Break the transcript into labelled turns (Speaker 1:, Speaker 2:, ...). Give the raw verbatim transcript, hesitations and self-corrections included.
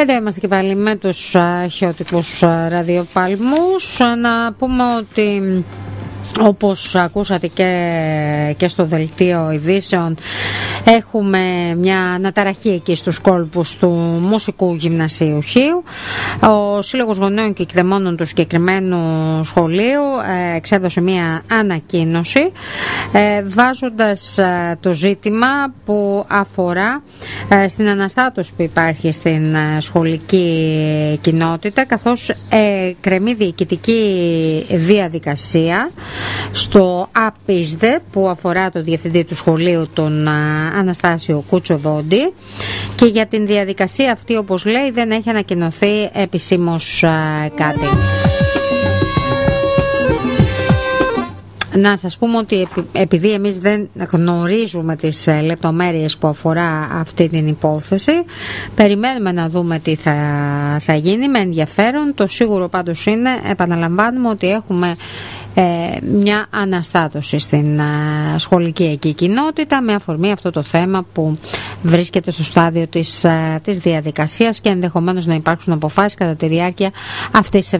Speaker 1: Εδώ είμαστε και πάλι με τους χιώτικους ραδιοπαλμούς. Να πούμε ότι όπως ακούσατε και, και στο δελτίο ειδήσεων, έχουμε μια αναταραχή εκεί στους κόλπους του Μουσικού Γυμνασίου Χίου. Ο Σύλλογος Γονέων και Εκδεμόνων του συγκεκριμένου σχολείου ε, εξέδωσε μια ανακοίνωση ε, βάζοντας ε, το ζήτημα που αφορά ε, στην αναστάτωση που υπάρχει στην ε, σχολική κοινότητα, καθώς ε, κρεμεί διοικητική διαδικασία στο ΑΠΙΣΔΕ που αφορά τον διευθυντή του σχολείου, τον Αναστάσιο Κουτσοδόντη, και για την διαδικασία αυτή, όπως λέει, δεν έχει ανακοινωθεί επισήμως κάτι. Να σας πούμε ότι επειδή εμείς δεν γνωρίζουμε τις λεπτομέρειες που αφορά αυτή την υπόθεση, περιμένουμε να δούμε τι θα, θα γίνει με ενδιαφέρον. Το σίγουρο πάντως είναι, επαναλαμβάνουμε, ότι έχουμε ε, μια αναστάτωση στην ε, σχολική εκεί κοινότητα με αφορμή αυτό το θέμα που βρίσκεται στο στάδιο της, ε, της διαδικασίας και ενδεχομένως να υπάρξουν αποφάσεις κατά τη διάρκεια αυτής της